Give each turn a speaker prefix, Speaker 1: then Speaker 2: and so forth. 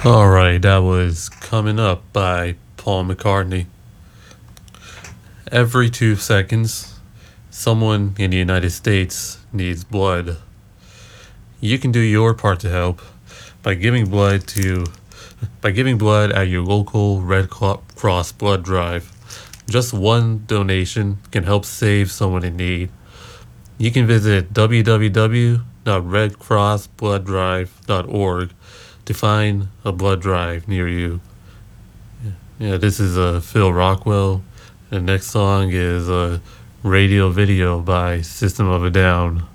Speaker 1: Alright, that was Coming Up by Paul McCartney. Every 2 seconds, someone in the United States needs blood. You can do your part to help by giving blood at your local Red Cross blood drive. Just one donation can help save someone in need. You can visit www.redcrossblooddrive.org to find a blood drive near you. Yeah, this is Phil Rockwell. The next song is Radio Video by System of a Down.